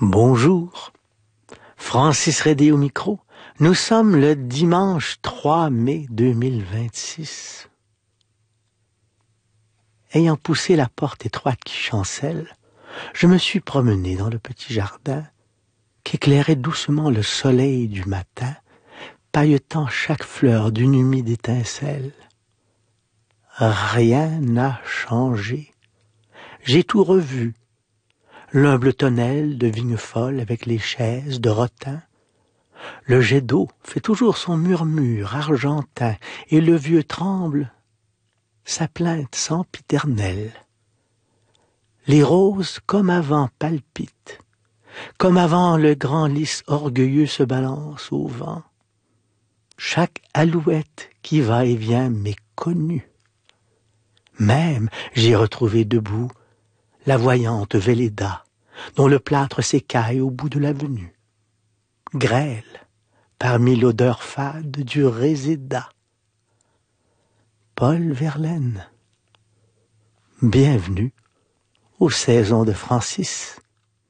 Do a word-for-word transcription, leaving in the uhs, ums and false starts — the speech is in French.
Bonjour, Francis Redé au micro. Nous sommes le dimanche trois mai deux mille vingt-six. Ayant poussé la porte étroite qui chancelle, je me suis promené dans le petit jardin qu'éclairait doucement le soleil du matin, pailletant chaque fleur d'une humide étincelle. Rien n'a changé. J'ai tout revu. L'humble tonnelle de vigne folle avec les chaises de rotin. Le jet d'eau fait toujours son murmure argentin et le vieux tremble sa plainte sempiternelle. Les roses comme avant palpitent, comme avant le grand lys orgueilleux se balance au vent. Chaque alouette qui va et vient m'est connue. Même j'ai retrouvé debout la voyante Véléda, dont le plâtre s'écaille au bout de l'avenue. Grêle, parmi l'odeur fade du réséda. Paul Verlaine, bienvenue aux saisons de Francis.